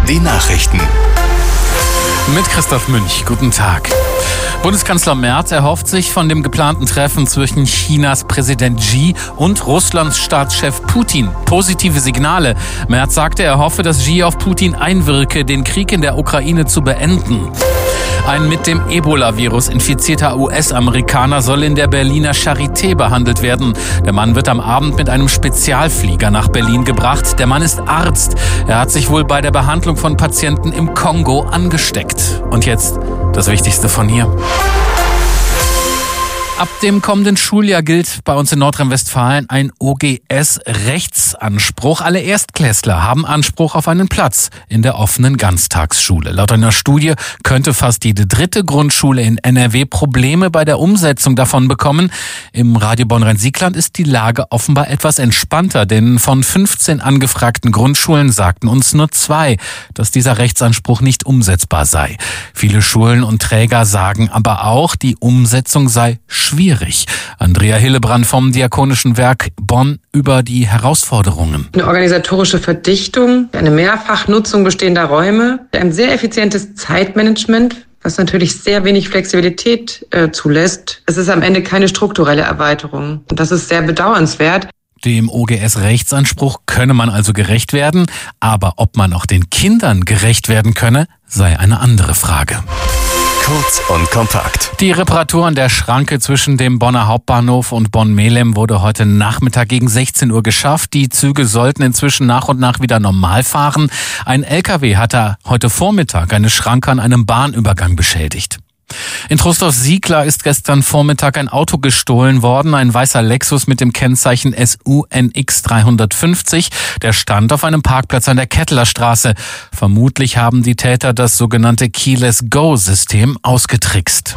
Die Nachrichten. Mit Christoph Münch. Guten Tag. Bundeskanzler Merz erhofft sich von dem geplanten Treffen zwischen Chinas Präsident Xi und Russlands Staatschef Putin positive Signale. Merz sagte, er hoffe, dass Xi auf Putin einwirke, den Krieg in der Ukraine zu beenden. Ein mit dem Ebola-Virus infizierter US-Amerikaner soll in der Berliner Charité behandelt werden. Der Mann wird am Abend mit einem Spezialflieger nach Berlin gebracht. Der Mann ist Arzt. Er hat sich wohl bei der Behandlung von Patienten im Kongo angesteckt. Und jetzt das Wichtigste von hier. Ab dem kommenden Schuljahr gilt bei uns in Nordrhein-Westfalen ein OGS-Rechtsanspruch. Alle Erstklässler haben Anspruch auf einen Platz in der offenen Ganztagsschule. Laut einer Studie könnte fast jede dritte Grundschule in NRW Probleme bei der Umsetzung davon bekommen. Im Radio Bonn-Rhein-Siegland ist die Lage offenbar etwas entspannter, denn von 15 angefragten Grundschulen sagten uns nur 2, dass dieser Rechtsanspruch nicht umsetzbar sei. Viele Schulen und Träger sagen aber auch, die Umsetzung sei schwierig. Andrea Hillebrand vom Diakonischen Werk Bonn über die Herausforderungen. Eine organisatorische Verdichtung, eine Mehrfachnutzung bestehender Räume, ein sehr effizientes Zeitmanagement, was natürlich sehr wenig Flexibilität zulässt. Es ist am Ende keine strukturelle Erweiterung und das ist sehr bedauernswert. Dem OGS-Rechtsanspruch könne man also gerecht werden, aber ob man auch den Kindern gerecht werden könne, sei eine andere Frage. Kurz und kompakt. Die Reparatur an der Schranke zwischen dem Bonner Hauptbahnhof und Bonn-Melem wurde heute Nachmittag gegen 16 Uhr geschafft. Die Züge sollten inzwischen nach und nach wieder normal fahren. Ein LKW hatte heute Vormittag eine Schranke an einem Bahnübergang beschädigt. In Trostorf-Siegler ist gestern Vormittag ein Auto gestohlen worden, ein weißer Lexus mit dem Kennzeichen SUNX 350. Der stand auf einem Parkplatz an der Ketteler Straße. Vermutlich haben die Täter das sogenannte Keyless-Go-System ausgetrickst.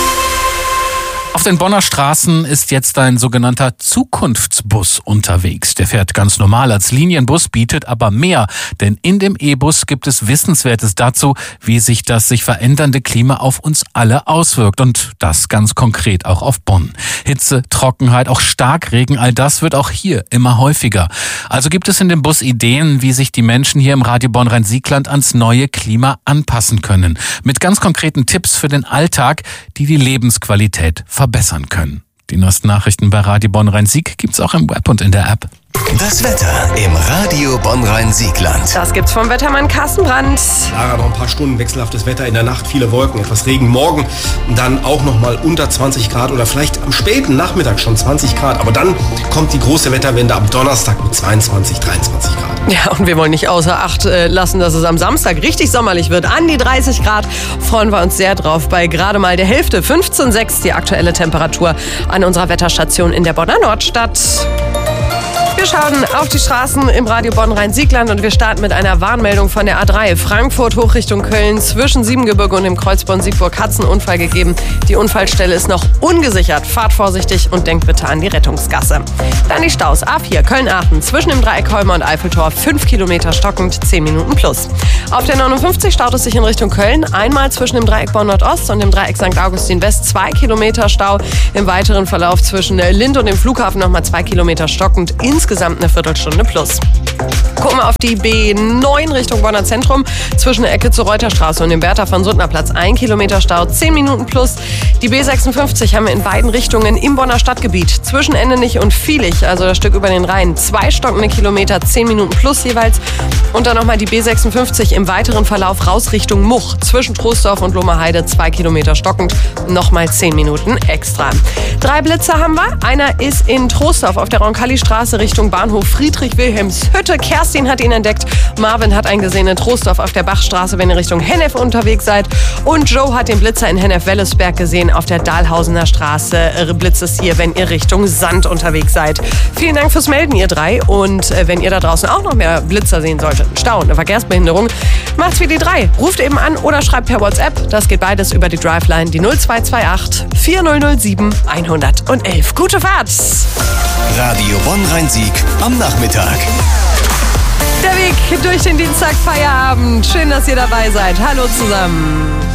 Auf den Bonner Straßen ist jetzt ein sogenannter Zukunftsbus unterwegs. Der fährt ganz normal als Linienbus, bietet aber mehr. Denn in dem E-Bus gibt es Wissenswertes dazu, wie sich das sich verändernde Klima auf uns alle auswirkt. Und das ganz konkret auch auf Bonn. Hitze, Trockenheit, auch Starkregen, all das wird auch hier immer häufiger. Also gibt es in dem Bus Ideen, wie sich die Menschen hier im Radio Bonn-Rhein-Siegland ans neue Klima anpassen können. Mit ganz konkreten Tipps für den Alltag, die die Lebensqualität verbessern können. Die neuesten Nachrichten bei Radio Bonn-Rhein-Sieg gibt's auch im Web und in der App. Das Wetter im Radio Bonn-Rhein-Siegland. Das gibt's vom Wettermann Carsten Brandt. Lara, noch ein paar Stunden wechselhaftes Wetter in der Nacht, viele Wolken, etwas Regen morgen, dann auch nochmal unter 20 Grad oder vielleicht am späten Nachmittag schon 20 Grad. Aber dann kommt die große Wetterwende am Donnerstag mit 22, 23 Grad. Ja, und wir wollen nicht außer Acht lassen, dass es am Samstag richtig sommerlich wird. An die 30 Grad freuen wir uns sehr drauf. Bei gerade mal der Hälfte, 15,6 die aktuelle Temperatur an unserer Wetterstation in der Bonner Nordstadt. Wir schauen auf die Straßen im Radio Bonn-Rhein-Siegland und wir starten mit einer Warnmeldung von der A3. Frankfurt hoch Richtung Köln zwischen Siebengebirge und dem Kreuzborn Siegburg hat es einen Unfall gegeben. Die Unfallstelle ist noch ungesichert. Fahrt vorsichtig und denkt bitte an die Rettungsgasse. Dann die Staus. A4 Köln-Aachen zwischen dem Dreieck Holmer und Eiffeltor 5 Kilometer stockend, 10 Minuten plus. Auf der 59 staut es sich in Richtung Köln. Einmal zwischen dem Dreieck Bonn Nordost und dem Dreieck St. Augustin West 2 Kilometer Stau. Im weiteren Verlauf zwischen Lind und dem Flughafen nochmal 2 Kilometer stockend. Insgesamt eine Viertelstunde plus. Gucken wir auf die B9 Richtung Bonner Zentrum. Zwischen der Ecke zur Reuterstraße und dem Bertha von Suttner Platz 1 Kilometer Stau, 10 Minuten plus. Die B56 haben wir in beiden Richtungen im Bonner Stadtgebiet. Zwischen Endenich und Viehlich, also das Stück über den Rhein, 2 stockende Kilometer, 10 Minuten plus jeweils. Und dann nochmal die B56 im weiteren Verlauf raus Richtung Much. Zwischen Troisdorf und Lohmerheide 2 Kilometer stockend, nochmal 10 Minuten extra. 3 Blitzer haben wir. Einer ist in Troisdorf auf der Roncalli-Straße Richtung Bahnhof Friedrich-Wilhelms-Hütte. Kerstin hat ihn entdeckt. Marvin hat einen gesehen in Troisdorf auf der Bachstraße, wenn ihr Richtung Hennef unterwegs seid. Und Joe hat den Blitzer in Hennef-Wellesberg gesehen. Auf der Dahlhausener Straße blitzt es hier, wenn ihr Richtung Sand unterwegs seid. Vielen Dank fürs Melden, ihr drei. Und wenn ihr da draußen auch noch mehr Blitzer sehen solltet, Stau, eine Verkehrsbehinderung, macht's wie die 3. Ruft eben an oder schreibt per WhatsApp. Das geht beides über die Driveline, die 0228 4007 111. Gute Fahrt! Radio Bonn-Rhein-Sieg am Nachmittag. Der Weg durch den Dienstagfeierabend. Schön, dass ihr dabei seid. Hallo zusammen.